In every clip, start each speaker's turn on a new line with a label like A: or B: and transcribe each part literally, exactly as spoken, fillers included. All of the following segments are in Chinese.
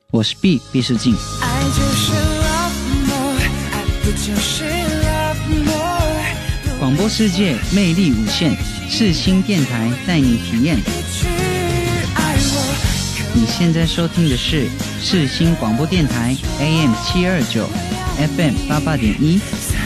A: 我是 B 毕世静。
B: 爱就是 love more， 爱不就是 love more。
A: 广播世界魅力无限，世新电台带你体验。你现在收听的是世新广播电台 A M 七二九 F M 八八点一。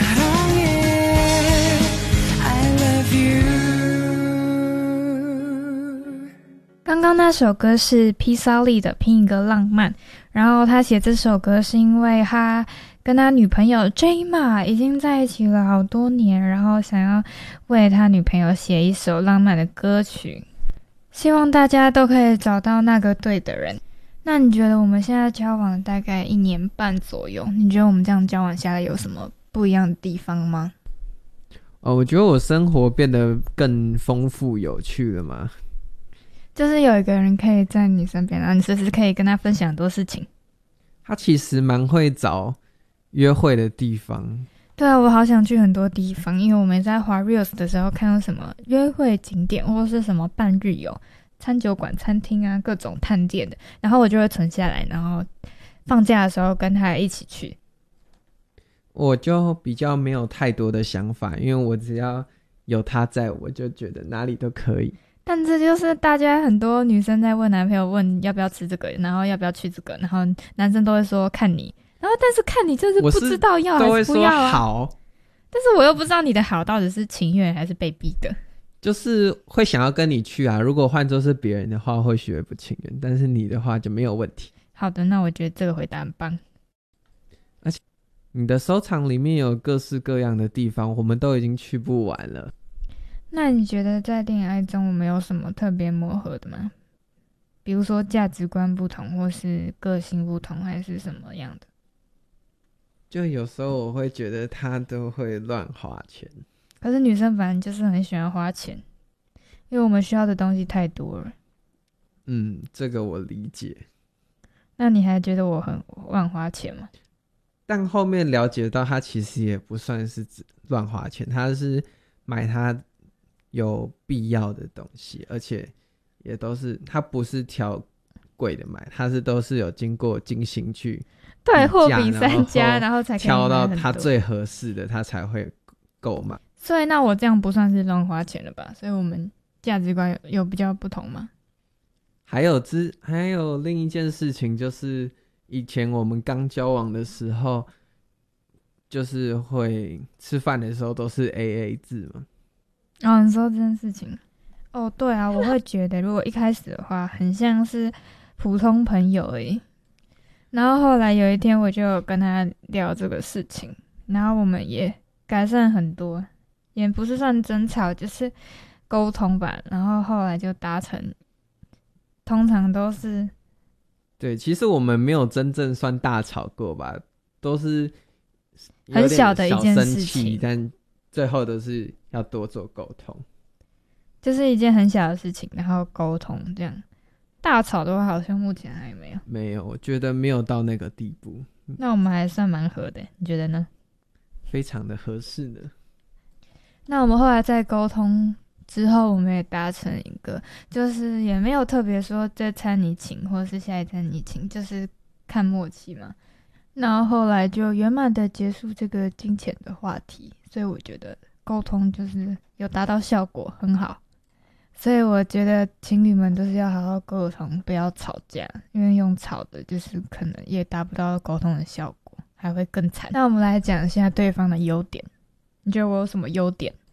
C: 刚刚那首歌是披萨利的拼一个浪漫，然后他写这首歌是因为他跟他女朋友 J-Ma 已经在一起了好多年，然后想要为他女朋友写一首浪漫的歌曲，希望大家都可以找到那个对的人。那你觉得我们现在交往大概一年半左右，你觉得我们这样交往下来有什么不一样的地方吗？
D: 哦，我觉得我生活变得更丰富有趣了嘛。
C: 就是有一个人可以在你身边，然后你随时可以跟他分享很多事情。
D: 他其实蛮会找约会的地方。
C: 对啊，我好想去很多地方，因为我们在滑 Reels 的时候看到什么约会景点或是什么半日游、餐酒馆、餐厅啊，各种探店的，然后我就会存下来，然后放假的时候跟他一起去。
D: 我就比较没有太多的想法，因为我只要有他在，我就觉得哪里都可以。
C: 但这就是大家很多女生在问男朋友，问要不要吃这个，然后要不要去这个，然后男生都会说看你，然后但是看你就是不知道要还是不要啊。
D: 都会说好，
C: 但是我又不知道你的好到底是情愿还是被逼的。
D: 就是会想要跟你去啊，如果换作是别人的话或许会不情愿，但是你的话就没有问题。
C: 好的，那我觉得这个回答很棒。
D: 而且你的收藏里面有各式各样的地方，我们都已经去不完了。
C: 那你觉得在恋爱中我们有什么特别磨合的吗？比如说价值观不同，或是个性不同，还是什么样的？
D: 就有时候我会觉得他都会乱花钱。
C: 可是女生反正就是很喜欢花钱，因为我们需要的东西太多了。
D: 嗯，这个我理解。
C: 那你还觉得我很乱花钱吗？
D: 但后面了解到他其实也不算是乱花钱，他是买他有必要的东西，而且也都是他不是挑贵的买，他是都是有经过精心去
C: 对货比三家，然后才可以
D: 挑到他最合适的，他才会购买。
C: 所以那我这样不算是乱花钱了吧？所以我们价值观 有, 有比较不同吗？
D: 还有之还有另一件事情，就是以前我们刚交往的时候，就是会吃饭的时候都是 A A 制嘛。
C: 哦，你说这件事情，哦，对啊，我会觉得如果一开始的话，很像是普通朋友而已。然后后来有一天，我就有跟他聊这个事情，然后我们也改善很多，也不是算争吵，就是沟通吧。然后后来就达成，通常都是
D: 对，其实我们没有真正算大吵过吧，都是
C: 很小的一件事情，
D: 但最后都是要多做沟通，
C: 就是一件很小的事情，然后沟通这样。大吵的话，好像目前还没有。
D: 没有，我觉得没有到那个地步。
C: 那我们还算蛮合的，你觉得呢？
D: 非常的合适呢。
C: 那我们后来在沟通之后，我们也达成一个，就是也没有特别说这餐你请，或是下一餐你请，就是看默契嘛。然后后来就圆满的结束这个金钱的话题，所以我觉得沟通就是有达到效果，很好。所以我觉得情侣们都是要好好沟通，不要吵架，因为用吵的就是可能也达不到沟通的效果，还会更惨。那我们来讲一下对方的优点，你觉得我有什么优点？